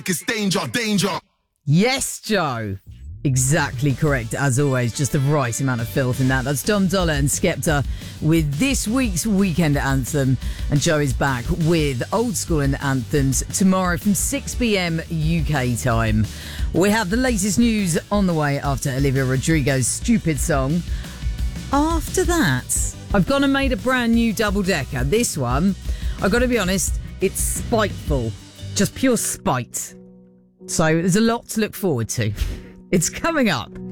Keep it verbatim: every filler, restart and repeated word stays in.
It's danger, danger. Yes, Joe. Exactly correct, as always. Just the right amount of filth in that. That's Dom Dollar and Skepta with this week's weekend anthem. And Joe is back with old school and anthems tomorrow from six p.m. U K time. We have the latest news on the way after Olivia Rodrigo's Stupid song. After that, I've gone and made a brand new double-decker. This one, I've got to be honest, it's spiteful. Just pure spite. So there's a lot to look forward to. It's coming up.